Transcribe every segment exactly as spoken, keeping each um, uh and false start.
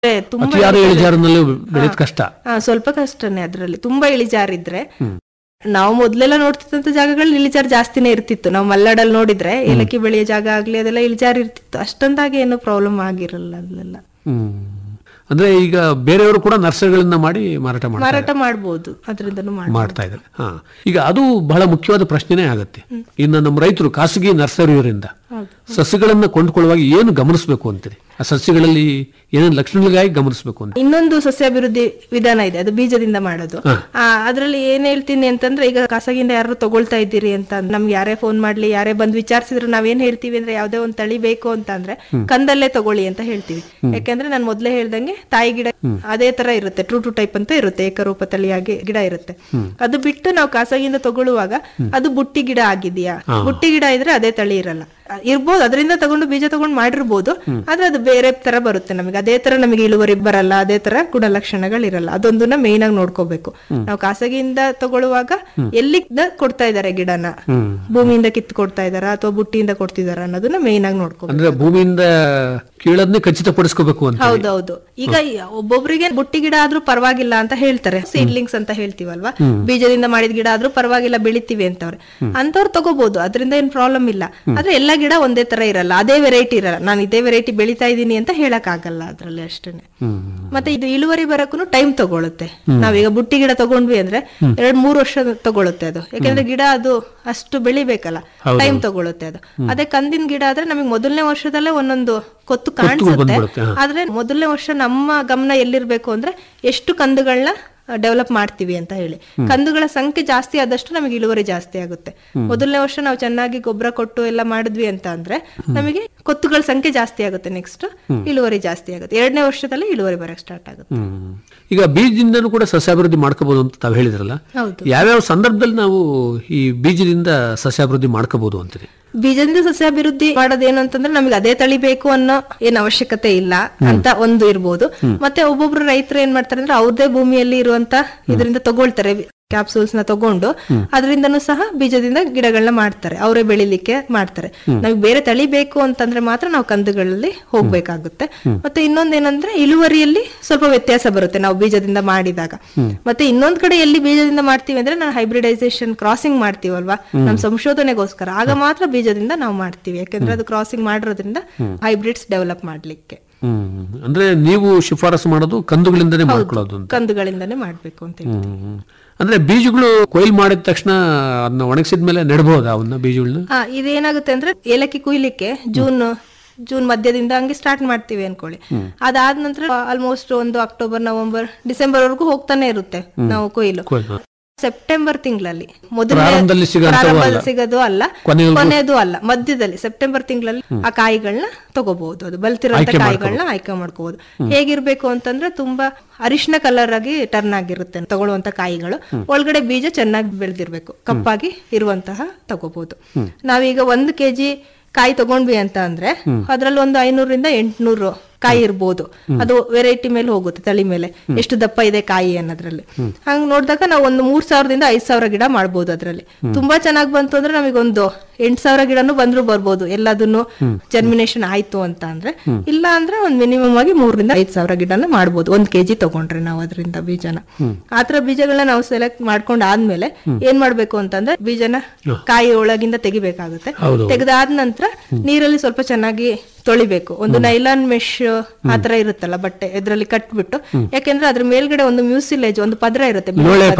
ತುಂಬಾ ಅತಿಯಾದ ಇಳಿಜಾರಿನಲ್ಲಿ ಬೆಳೆಯೋದು ಕಷ್ಟ. ಹಾ ಸ್ವಲ್ಪ ಕಷ್ಟನೇ ಅದ್ರಲ್ಲಿ. ತುಂಬಾ ಇಳಿಜಾರಿದ್ರೆ ನಾವು ಮೊದ್ಲೆಲ್ಲ ನೋಡ್ತಿದ್ದಂತ ಜಾಗಗಳಲ್ಲಿ ಇಳಿಜಾರು ಜಾಸ್ತಿನೇ ಇರ್ತಿತ್ತು. ನಾವು ಮಲ್ನಾಡಲ್ಲಿ ನೋಡಿದ್ರೆ ಏಲಕ್ಕಿ ಬೆಳೆಯೋ ಜಾಗ ಆಗ್ಲಿ ಅದೆಲ್ಲ ಇಳಿಜಾರು ಇರ್ತಿತ್ತು. ಅಷ್ಟೊಂದಾಗಿ ಏನು ಪ್ರಾಬ್ಲಮ್ ಆಗಿರಲ್ಲ ಅಲ್ಲೆಲ್ಲ. ಹ್ಮ್ ಅಂದ್ರೆ ಈಗ ಬೇರೆಯವರು ಕೂಡ ನರ್ಸರಿಗಳನ್ನ ಮಾಡಿ ಮಾರಾಟ ಮಾಡ್ತಾರೆ, ಮಾರಾಟ ಮಾಡಬಹುದು, ಅದರಿಂದನೂ ಮಾಡ್ತಾ ಇದ್ದಾರೆ. ಹಾ ಈಗ ಅದು ಬಹಳ ಮುಖ್ಯವಾದ ಪ್ರಶ್ನೆನೇ ಆಗತ್ತೆ. ಇನ್ನು ನಮ್ಮ ರೈತರು ಖಾಸಗಿ ನರ್ಸರಿಯವರಿಂದ ಸಸ್ಯಗಳನ್ನ ಕೊಂಡ್ಕೊಳ್ಳುವಾಗ ಏನು ಗಮನಿಸಬೇಕು ಅಂತೀರಿ? ಆ ಸಸ್ಯಗಳಲ್ಲಿ ಏನೇನು ಲಕ್ಷಣಗಳಿಗಾಗಿ ಗಮನಿಸಬೇಕು ಅಂತ? ಇನ್ನೊಂದು ಸಸ್ಯಾಭಿವೃದ್ಧಿ ವಿಧಾನ ಇದೆ, ಅದು ಬೀಜದಿಂದ ಮಾಡೋದು. ಆ ಅದ್ರಲ್ಲಿ ಏನ್ ಹೇಳ್ತೀನಿ ಅಂತಂದ್ರೆ, ಈಗ ಖಾಸಗಿಯಿಂದ ಯಾರು ತಗೊಳ್ತಾ ಇದ್ದೀರಿ ಅಂತ ನಮ್ಗೆ ಯಾರೇ ಫೋನ್ ಮಾಡ್ಲಿ, ಯಾರೇ ಬಂದು ವಿಚಾರಿಸಿದ್ರು ನಾವೇನ್ ಹೇಳ್ತೀವಿ ಅಂದ್ರೆ, ಯಾವ್ದೇ ಒಂದ್ ತಳಿ ಬೇಕು ಅಂತ ಅಂದ್ರೆ ಕಂದಲ್ಲೇ ತಗೊಳ್ಳಿ ಅಂತ ಹೇಳ್ತೀವಿ. ಯಾಕಂದ್ರೆ ನಾನು ಮೊದ್ಲೇ ಹೇಳ್ದಂಗೆ ತಾಯಿ ಗಿಡ ಅದೇ ತರ ಇರುತ್ತೆ, ಟ್ರೂ ಟು ಟೈಪ್ ಅಂತ ಇರುತ್ತೆ, ಏಕರೂಪ ತಳಿಯಾಗಿ ಗಿಡ ಇರುತ್ತೆ. ಅದು ಬಿಟ್ಟು ನಾವು ಖಾಸಗಿಯಿಂದ ತಗೊಳ್ಳುವಾಗ ಅದು ಬುಟ್ಟಿ ಗಿಡ ಆಗಿದೆಯಾ, ಬುಟ್ಟಿ ಗಿಡ ಇದ್ರೆ ಅದೇ ತಳಿ ಇರಲ್ಲ. ಇರ್ಬೋದು, ಅದರಿಂದ ತಗೊಂಡು ಬೀಜ ತಗೊಂಡು ಮಾಡಿರ್ಬೋದು, ಆದ್ರೆ ಅದು ಬೇರೆ ತರ ಬರುತ್ತೆ ನಮಗೆ. ಅದೇ ತರ ನಮಗೆ ಇಳುವರಿ ಬರಲ್ಲ, ಅದೇ ತರ ಗುಣಲಕ್ಷಣಗಳಿರಲ್ಲ. ಅದೊಂದನ್ನ ಮೇನ್ ಆಗಿ ನೋಡ್ಕೋಬೇಕು ನಾವು. ಖಾಸಗಿಯಿಂದ ತಗೊಳ್ಳುವಾಗ ಎಲ್ಲಿಂದ ಕೊಡ್ತಾ ಇದಾರೆ ಗಿಡನ, ಭೂಮಿಯಿಂದ ಕಿತ್ತು ಕೊಡ್ತಾ ಇದಾರ ಅಥವಾ ಬುಟ್ಟಿಯಿಂದ ಕೊಡ್ತಿದಾರ ಅನ್ನೋದನ್ನ ಮೇನ್ ಆಗಿ ನೋಡ್ಕೋಬೇಕು. ಅಂದ್ರೆ ಭೂಮಿಯಿಂದ ಕೀಳದ್ನೇ ಖಚಿತಪಡಿಸ್ಕೋಬೇಕು ಅಂತ. ಹೌದೌದು. ಈಗ ಒಬ್ಬೊಬ್ರಿಗೆ ಬುಟ್ಟಿ ಗಿಡ ಆದ್ರೂ ಪರವಾಗಿಲ್ಲ ಅಂತ ಹೇಳ್ತಾರೆ, ಸೀಡ್ಲಿಂಗ್ಸ್ ಅಂತ ಹೇಳ್ತೀವಲ್ವಾ, ಬೀಜದಿಂದ ಮಾಡಿದ ಗಿಡ ಆದ್ರೂ ಪರವಾಗಿಲ್ಲ ಬೆಳಿತೀವಿ ಅಂತವ್ರೆ, ಅಂತವ್ರು ತಗೋಬಹುದು, ಅದರಿಂದ ಏನ್ ಪ್ರಾಬ್ಲಮ್ ಇಲ್ಲ. ಆದ್ರೆ ಎಲ್ಲಾ ಗಿಡ ಒಂದೇ ತರ ಇರಲ್ಲ, ಅದೇ ವೆರೈಟಿ ಇರಲ್ಲ. ನಾನು ಇದೇ ವೆರೈಟಿ ಬೆಳಿತಾ ಇದ್ದೀನಿ ಅಂತ ಹೇಳಕ್ ಆಗಲ್ಲ ಅದ್ರಲ್ಲಿ ಅಷ್ಟೇನೆ. ಮತ್ತೆ ಇದು ಇಳುವರಿ ಬರಕ್ಕೂ ಟೈಮ್ ತಗೊಳುತ್ತೆ. ನಾವೀಗ ಬುಟ್ಟಿ ಗಿಡ ತಗೊಂಡ್ವಿ ಅಂದ್ರೆ ಎರಡ್ ಮೂರು ವರ್ಷ ತಗೊಳುತ್ತೆ ಅದು, ಯಾಕಂದ್ರೆ ಗಿಡ ಅದು ಅಷ್ಟು ಬೆಳಿಬೇಕಲ್ಲ, ಟೈಮ್ ತಗೊಳುತ್ತೆ ಅದು. ಅದೇ ಕಂದಿನ ಗಿಡ ಆದ್ರೆ ನಮಗೆ ಮೊದಲನೇ ವರ್ಷದಲ್ಲೇ ಒಂದೊಂದು ಕೊತ್ತು ಕಾಣಿಸುತ್ತೆ. ಆದ್ರೆ ಮೊದಲನೇ ವರ್ಷ ನಮ್ಮ ಗಮನ ಎಲ್ಲಿರ್ಬೇಕು ಅಂದ್ರೆ ಎಷ್ಟು ಕಂದುಗಳನ್ನ ಡೆವಲಪ್ ಮಾಡ್ತೀವಿ ಅಂತ ಹೇಳಿ. ಕಂದುಗಳ ಸಂಖ್ಯೆ ಜಾಸ್ತಿ ಆದಷ್ಟು ನಮಗೆ ಇಳುವರಿ ಜಾಸ್ತಿ ಆಗುತ್ತೆ. ಮೊದಲನೇ ವರ್ಷ ನಾವು ಚೆನ್ನಾಗಿ ಗೊಬ್ಬರ ಕೊಟ್ಟು ಎಲ್ಲ ಮಾಡಿದ್ವಿ ಅಂತ ಅಂದ್ರೆ ನಮಗೆ ಕೊತ್ತುಗಳ ಸಂಖ್ಯೆ ಜಾಸ್ತಿ ಆಗುತ್ತೆ, ನೆಕ್ಸ್ಟ್ ಇಳುವರಿ ಜಾಸ್ತಿ ಆಗುತ್ತೆ. ಎರಡನೇ ವರ್ಷದಲ್ಲಿ ಇಳುವರಿ ಬರಕ್ ಸ್ಟಾರ್ಟ್ ಆಗುತ್ತೆ. ಈಗ ಬೀಜದಿಂದನೂ ಕೂಡ ಸಸ್ಯಾಭಿವೃದ್ಧಿ ಮಾಡ್ಕೋಬಹುದು ಅಂತ ತಾವು ಹೇಳಿದ್ರಲ್ಲ, ಯಾವ್ಯಾವ ಸಂದರ್ಭದಲ್ಲಿ ನಾವು ಈ ಬೀಜದಿಂದ ಸಸ್ಯಾಭಿವೃದ್ಧಿ ಮಾಡ್ಕೋಬಹುದು ಅಂತೀರಿ? ಬೀಜದಿಂದ ಸಸ್ಯಾಭಿವೃದ್ಧಿ ಮಾಡೋದೇನು ಅಂತಂದ್ರೆ, ನಮಗೆ ಅದೇ ತಳಿ ಬೇಕು ಅನ್ನೋ ಏನ್ ಅವಶ್ಯಕತೆ ಇಲ್ಲ ಅಂತ ಒಂದು ಇರ್ಬೋದು. ಮತ್ತೆ ಒಬ್ಬೊಬ್ರು ರೈತರು ಏನ್ ಮಾಡ್ತಾರೆ ಅಂದ್ರೆ ಅವ್ರದೇ ಭೂಮಿಯಲ್ಲಿ ಇರುವಂತ ಇದರಿಂದ ತಗೊಳ್ತಾರೆ, ಕ್ಯಾಪ್ಸೂಲ್ಸ್ ನ ತಗೊಂಡು ಅದರಿಂದನೂ ಸಹ ಬೀಜದಿಂದ ಗಿಡಗಳನ್ನ ಮಾಡ್ತಾರೆ, ಅವರೇ ಬೆಳಿಲಿಕ್ಕೆ ಮಾಡ್ತಾರೆ. ನಮಗೆ ಬೇರೆ ತಳಿ ಬೇಕು ಅಂತಂದ್ರೆ ಮಾತ್ರ ನಾವು ಕಂದುಗಳಲ್ಲಿ ಹೋಗ್ಬೇಕಾಗುತ್ತೆ. ಮತ್ತೆ ಇನ್ನೊಂದೇನಂದ್ರೆ ಇಳುವರಿಯಲ್ಲಿ ಸ್ವಲ್ಪ ವ್ಯತ್ಯಾಸ ಬರುತ್ತೆ ನಾವು ಬೀಜದಿಂದ ಮಾಡಿದಾಗ. ಮತ್ತೆ ಇನ್ನೊಂದ್ ಕಡೆ ಎಲ್ಲಿ ಬೀಜದಿಂದ ಮಾಡ್ತೀವಿ ಅಂದ್ರೆ, ನಾವು ಹೈಬ್ರಿಡೈಸೇಷನ್ ಕ್ರಾಸಿಂಗ್ ಮಾಡ್ತೀವಲ್ವಾ ನಮ್ ಸಂಶೋಧನೆಗೋಸ್ಕರ, ಆಗ ಮಾತ್ರ ಬೀಜದಿಂದ ನಾವು ಮಾಡ್ತೀವಿ. ಯಾಕಂದ್ರೆ ಅದು ಕ್ರಾಸಿಂಗ್ ಮಾಡಿರೋದ್ರಿಂದ ಹೈಬ್ರಿಡ್ಸ್ ಡೆವಲಪ್ ಮಾಡ್ಲಿಕ್ಕೆ. ಅಂದ್ರೆ ನೀವು ಶಿಫಾರಸು ಮಾಡೋದು ಕಂದುಗಳಿಂದನೇ ಮಾಡ್ಕೊಳ್ಳೋದು? ಕಂದುಗಳಿಂದನೇ ಮಾಡ್ಬೇಕು ಅಂತ ಹೇಳ್ತೀವಿ. ಅಂದ್ರೆ ಬೀಜಗಳು ಕೊಯ್ಲು ಮಾಡಿದ ತಕ್ಷಣ ಅದನ್ನ ಒಣಗಿಸಿದ್ಮೇಲೆ ನೆಡಬಹುದಾ ಅವನ್ನ ಬೀಜಗಳನ್ನ? ಹಾ, ಇದೇನಾಗುತ್ತೆ ಅಂದ್ರೆ ಏಲಕ್ಕಿ ಕುಯ್ಲಿಕ್ಕೆ ಜೂನ್ ಜೂನ್ ಮಧ್ಯದಿಂದ ಹಂಗೆ ಸ್ಟಾರ್ಟ್ ಮಾಡ್ತೀವಿ ಅನ್ಕೊಳ್ಳಿ. ಅದಾದ ನಂತರ ಆಲ್ಮೋಸ್ಟ್ ಒಂದು ಅಕ್ಟೋಬರ್ ನವೆಂಬರ್ ಡಿಸೆಂಬರ್ ವರೆಗೂ ಹೋಗ್ತಾನೆ ಇರುತ್ತೆ ನಾವು ಕೊಯ್ಲು. ಸೆಪ್ಟೆಂಬರ್ ತಿಂಗಳಲ್ಲಿ ಮೊದಲನೇ ಸಿಗೋದು ಅಲ್ಲ, ಕೊನೆಯದು ಅಲ್ಲ, ಮಧ್ಯದಲ್ಲಿ ಸೆಪ್ಟೆಂಬರ್ ತಿಂಗಳಲ್ಲಿ ಆ ಕಾಯಿಗಳನ್ನ ತಗೋಬಹುದು. ಅದು ಬಲ್ತಿರೋಂತ ಕಾಯಿಗಳನ್ನ ಆಯ್ಕೆ ಮಾಡ್ಕೋಬಹುದು. ಹೇಗಿರ್ಬೇಕು ಅಂತಂದ್ರೆ, ತುಂಬಾ ಅರಿಶಿನ ಕಲರ್ ಆಗಿ ಟರ್ನ್ ಆಗಿರುತ್ತೆ ತಗೊಳ್ಳುವಂತ ಕಾಯಿಗಳು. ಒಳಗಡೆ ಬೀಜ ಚೆನ್ನಾಗಿ ಬೆಳೆದಿರ್ಬೇಕು, ಕಪ್ಪಾಗಿ ಇರುವಂತಹ ತಗೋಬಹುದು. ನಾವೀಗ ಒಂದು ಕೆಜಿ ಕಾಯಿ ತಗೊಂಡ್ವಿ ಅಂತ ಅಂದ್ರೆ ಅದ್ರಲ್ಲಿ ಒಂದು ಐನೂರಿಂದ ಎಂಟ್ನೂರು ಕಾಯಿ ಇರ್ಬೋದು. ಅದು ವೆರೈಟಿ ಮೇಲೆ ಹೋಗುತ್ತೆ, ತಳಿ ಮೇಲೆ ಎಷ್ಟು ದಪ್ಪ ಇದೆ ಕಾಯಿ ಅನ್ನೋದ್ರಲ್ಲಿ. ಹಂಗ್ ನೋಡಿದಾಗ ನಾವು ಒಂದು ಮೂರ್ ಸಾವಿರದಿಂದ ಐದ್ ಸಾವಿರ ಗಿಡ ಮಾಡ್ಬೋದು. ಅದ್ರಲ್ಲಿ ತುಂಬಾ ಚೆನ್ನಾಗಿ ಬಂತು ಅಂದ್ರೆ ನಮಗೊಂದು ಎಂಟ್ ಸಾವಿರ ಗಿಡನು ಬಂದ್ರು ಬರ್ಬೋದು, ಎಲ್ಲದನ್ನು ಜರ್ಮಿನೇಷನ್ ಆಯ್ತು ಅಂತ ಅಂದ್ರೆ. ಇಲ್ಲ ಅಂದ್ರೆ ಒಂದ್ ಮಿನಿಮಮ್ ಆಗಿ ಮೂರರಿಂದ ಐದ್ ಸಾವಿರ ಗಿಡನ ಮಾಡ್ಬೋದು ಒಂದ್ ಕೆಜಿ ತಗೊಂಡ್ರೆ ನಾವು ಅದರಿಂದ ಬೀಜನ. ಆತರ ಬೀಜಗಳನ್ನ ನಾವು ಸೆಲೆಕ್ಟ್ ಮಾಡ್ಕೊಂಡ್ ಆದ್ಮೇಲೆ ಏನ್ ಮಾಡ್ಬೇಕು ಅಂತಂದ್ರೆ, ಬೀಜನ ಕಾಯಿ ಒಳಗಿಂದ ತೆಗಿಬೇಕಾಗುತ್ತೆ. ತೆಗೆದಾದ ನಂತರ ನೀರಲ್ಲಿ ಸ್ವಲ್ಪ ಚೆನ್ನಾಗಿ ತೊಳಿಬೇಕು. ಒಂದು ನೈಲಾನ್ ಮೆಶ್ ಆತರ ಇರುತ್ತಲ್ಲ ಬಟ್ಟೆ, ಇದ್ರಲ್ಲಿ ಕಟ್ಬಿಟ್ಟು, ಯಾಕೆಂದ್ರೆ ಅದ್ರ ಮೇಲ್ಗಡೆ ಒಂದು ಮ್ಯೂಸಿಲೇಜ್ ಒಂದು ಪದರ ಇರುತ್ತೆ,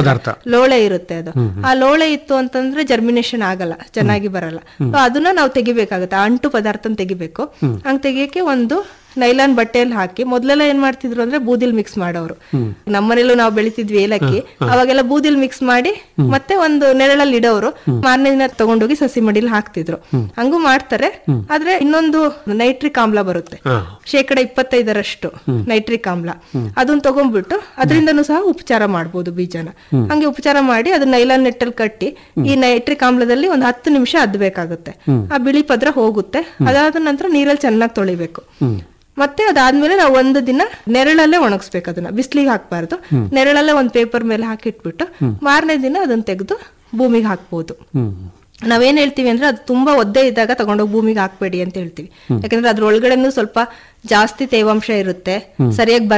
ಲೋಳೆ ಇರುತ್ತೆ. ಅದು ಆ ಲೋಳೆ ಇತ್ತು ಅಂತಂದ್ರೆ ಜರ್ಮಿನೇಷನ್ ಆಗಲ್ಲ, ಚೆನ್ನಾಗಿ ಬರಲ್ಲ. ಅದನ್ನ ನಾವು ತೆಗಿಬೇಕಾಗುತ್ತೆ, ಆ ಅಂಟು ಪದಾರ್ಥ ತೆಗಿಬೇಕು. ಹಂಗ್ ತೆಗಿಯಕ್ಕೆ ಒಂದು ನೈಲಾನ್ ಬಟ್ಟೆಯಲ್ಲಿ ಹಾಕಿ, ಮೊದ್ಲೆಲ್ಲ ಏನ್ ಮಾಡ್ತಿದ್ರು ಅಂದ್ರೆ ಬೂದಿಲ್ ಮಿಕ್ಸ್ ಮಾಡೋರು. ನಮ್ಮನೇಲೂ ನಾವು ಬೆಳಿತಿದ್ವಿ ಏಲಕ್ಕಿ, ಅವಾಗೆಲ್ಲ ಬೂದಿಲ್ ಮಿಕ್ಸ್ ಮಾಡಿ ಮತ್ತೆ ಒಂದು ನೆರಳಲ್ಲಿ ಇಡೋರು, ಮಾರನೇ ದಿನ ತಗೊಂಡೋಗಿ ಸಸಿ ಮಡಿಲಿ ಹಾಕ್ತಿದ್ರು. ಹಂಗೂ ಮಾಡ್ತಾರೆ. ಆದ್ರೆ ಇನ್ನೊಂದು ನೈಟ್ರಿಕ್ ಆಮ್ಲ ಬರುತ್ತೆ, ಶೇಕಡ ಇಪ್ಪತ್ತೈದರಷ್ಟು ನೈಟ್ರಿಕ್ ಆಮ್ಲ, ಅದನ್ನ ತಗೊಂಡ್ಬಿಟ್ಟು ಅದರಿಂದನೂ ಸಹ ಉಪಚಾರ ಮಾಡ್ಬೋದು ಬೀಜನ. ಹಂಗೆ ಉಪಚಾರ ಮಾಡಿ ಅದನ್ನ ನೈಲಾನ್ ನೆಟ್ಟಲ್ಲಿ ಕಟ್ಟಿ ಈ ನೈಟ್ರಿಕ್ ಆಮ್ಲದಲ್ಲಿ ಒಂದು ಹತ್ತು ನಿಮಿಷ ಅದ್ಬೇಕಾಗುತ್ತೆ. ಆ ಬಿಳಿ ಪದ್ರ ಹೋಗುತ್ತೆ. ಅದಾದ ನಂತರ ನೀರಲ್ಲಿ ಚೆನ್ನಾಗಿ ತೊಳಿಬೇಕು. ಮತ್ತೆ ಅದಾದ್ಮೇಲೆ ನಾವು ಒಂದು ದಿನ ನೆರಳಲ್ಲೇ ಒಣಗಿಸ್ಬೇಕು, ಅದನ್ನ ಬಿಸಿಲಿಗೆ ಹಾಕ್ಬಾರ್ದು. ನೆರಳಲ್ಲೇ ಒಂದ್ ಪೇಪರ್ ಮೇಲೆ ಹಾಕಿಟ್ಬಿಟ್ಟು ಮಾರನೇ ದಿನ ಅದನ್ನ ತೆಗೆದು ಭೂಮಿಗೆ ಹಾಕ್ಬೋದು. ನಾವೇನ್ ಹೇಳ್ತೀವಿ ಅಂದ್ರೆ, ಅದು ತುಂಬಾ ಒದ್ದೆ ಇದ್ದಾಗ ತಗೊಂಡೋಗಿ ಭೂಮಿಗೆ ಹಾಕ್ಬೇಡಿ ಅಂತ ಹೇಳ್ತೀವಿ. ಯಾಕಂದ್ರೆ ಅದ್ರ ಒಳಗಡೆನೂ ಸ್ವಲ್ಪ ಜಾಸ್ತಿ ತೇವಾಂಶ ಇರುತ್ತೆ, ಸರಿಯಾಗಿ